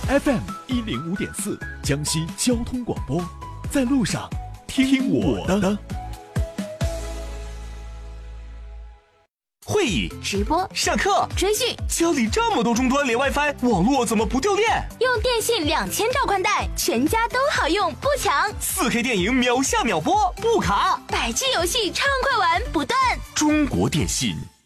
FM105.4江西交通广播，在路上听我的。 会议、 直播、 上课、 追剧， 家里这么多终端连 WiFi， 网络怎么不掉电？ 用电信2000兆宽带，全家都好用，不抢。 4K 电影秒下秒播，不卡。 100G 游戏畅快玩不断。 中国电信。